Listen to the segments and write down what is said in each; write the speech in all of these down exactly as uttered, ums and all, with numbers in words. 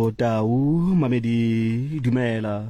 Tabo Tau Mamedi Dumela.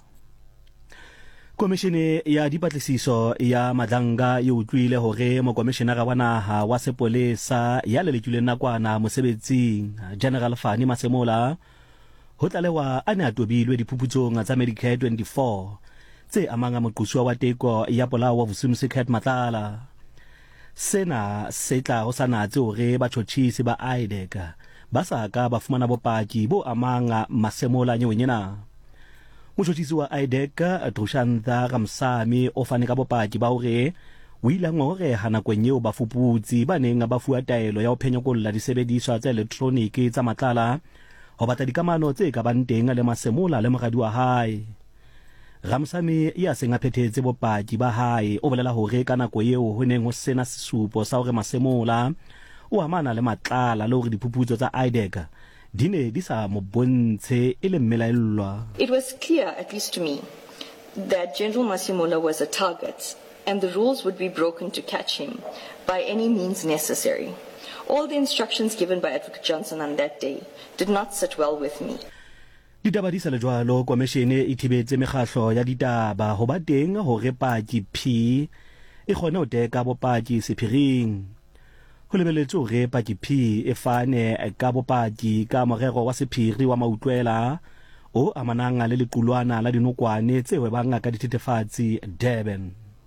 Komishene ya dipatlisiso ya Madlanga e utlwile hore mokomishenara wa naha wa sepolesa ya lelekileng nakwana mosebetsing General Fani Masemola ho tlalewa a ne a tobilwe diphuputsong tsa Medicare twenty-four tse amanga moqosuwa wa teko ya polao wa Vusumuzi Matlala. Sena se tla ho sanatse hore batjhotjhisi ba I D E C ba sa ka ba fumana bopaki bo amanga Masemola nyewenyena. Motjhotjhisi wa I D E C Trushantha Ramsami o fane ka bopaki ba hore o ile ngoreha nakong eo bafuputsi ba neng ba fuwa taelo ya ho phenyokolla disebediswa tsa elektroniki tsa Matlala ho batla dikamano tse ka bang teng le Masemola le moradi wa hae. Ramsami ya senga phethetse bopaki ba hae o bolela hore ka nako eo ho neng ho sena sesupo sa hore Masemola o amana le Matlala le hore diphuputso tsa I D E C dine di sa mo bontshe e le mmelaellwa. It was clear, at least to me, that General Masemola was a target and the rules would be broken to catch him by any means necessary. All the instructions given by Advocate Johnson on that day did not sit well with me. Ditaba di sa le jwalo, komishene e thibetse mekgahlo ya ditaba ho ba teng hore paki P e kgone ho teka bopaki sephiring. Ho lebelletswe hore paki P e fane ka bopaki ka morero wa sephiri wa mautlwela o amanang le lequlwana la dinokwane tse hwebang ka dithethefatsi Durban.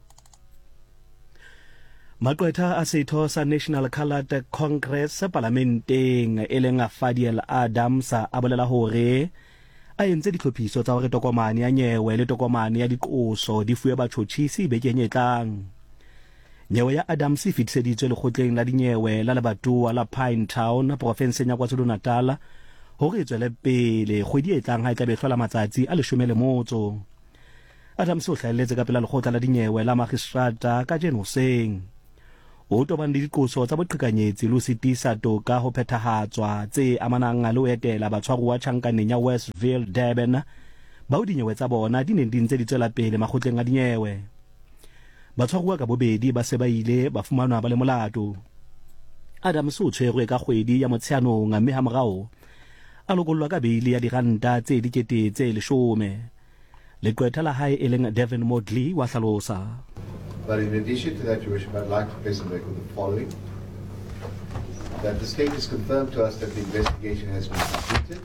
Maqwetha a setho sa National Coloured Congress parlamenteng e leng Fadiel Adams a bolela hore a entse ditlhophiso tsa hore tokomane ya nyewe le tokomane ya diqoso di fuwe batjhotjhisi bekeng e tlang. Nyewe ya Adams e fetiseditswe lekgotleng la dinyewe la lebatowa la Pinetown profenseng ya KwaZulu-Natal hore e tswele pele kgwedi e tlang ha e tla be hlola matsatsi a leshome le motso. Adams o hlahelletse ka pela lekgotla la dinyewe la magistrata ka jeno hoseng. O tobane le diqoso tsa boqhekanyetsi le ho sitisa toka ho phethahatswa tse amanang le ho etela batshwaruwa tjhankaneng ya Westville Durban bao dinyewe tsa bona di neng di ntse di tswela pele makgotleng a dinyewe. Batshwaruwa ka bobedi ba se ba ile ba fumanwa ba le molato. Adams o tshwerwe ka kgwedi ya Motsheanong mme ha morao a lokollwa ka beili ya diranta tse dikete tse leshome. Leqwetha la hae e leng Devin Modley wa hlalosa. But in addition to that, Your Worship, I'd like to place on record the following. That the state has confirmed to us that the investigation has been completed.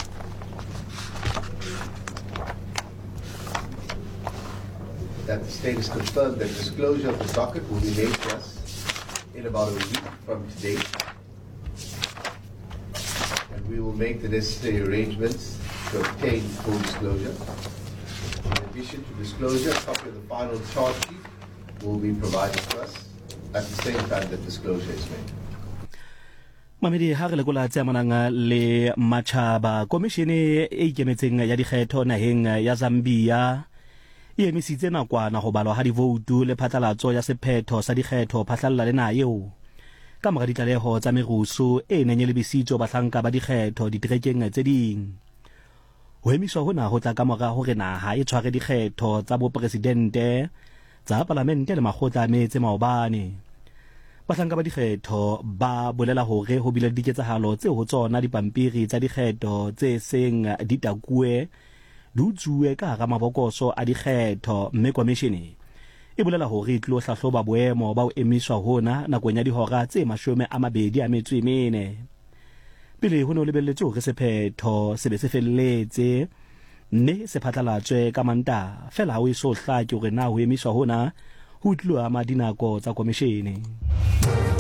That the state has confirmed that disclosure of the docket will be made to us in about a week from today. And we will make the necessary arrangements to obtain full disclosure. In addition to disclosure, a copy of the final charge sheet will be provided to us at the same time that disclosure is made. Mamedi ha re lekola tse amanang le Machaba, komishene e ikemetseng ya dikgetho naheng ya Zambia e emisitse nakwana ho balwa ha divoutu le phatlalatso ya sephetho sa dikgetho phatlalla le nae eo. Ka mora ditlaleho tsa merusu e neng e lebisitswe bahlanka ba dikgetho diterekeng tse ding. Ho emiswa hona ho tla ka mora hore naha e tshware dikgetho tsa bopresidente tsa parlamente le makgotla a metse maobane. Bahlanka ba dikgetho ba bolela hore ho bile diketsahalo tse ho tsona dipampiri tsa dikgetho tse seng ditakuwe di utsuwe ka hara mabokoso a dikgetho, mme komishene e bolela hore e tlo hlahloba boemo ba ho emiswa hona nakong ya dihora tse mashome a mabedi a metso e mene. Pele ho ne ho lebelletswe hore sephetho se be se felletse mme se phatlalatswe ka Mantaha fela ha o eso hlake hore na ho emiswa hona ho tloha madinako tsa komishene.